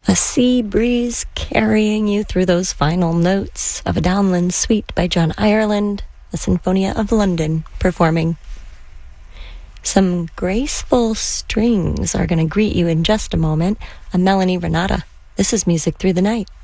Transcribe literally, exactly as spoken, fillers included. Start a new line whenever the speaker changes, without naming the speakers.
A sea breeze carrying you through those final notes of a downland suite by John Ireland, the Sinfonia of London performing. Some graceful strings are going to greet you in just a moment. I'm Melanie Renata. This is Music Through the Night.